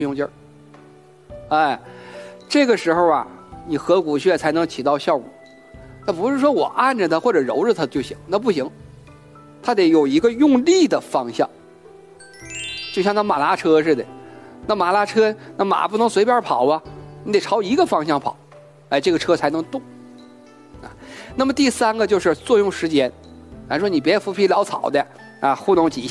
用劲儿。哎，这个时候啊，你合谷穴才能起到效果。那不是说我按着它或者揉着它就行，那不行，它得有一个用力的方向，就像那马拉车似的。那马拉车，那马不能随便跑啊，你得朝一个方向跑，哎，这个车才能动啊。那么第三个就是作用时间，咱说你别浮皮潦草的啊，糊弄几下。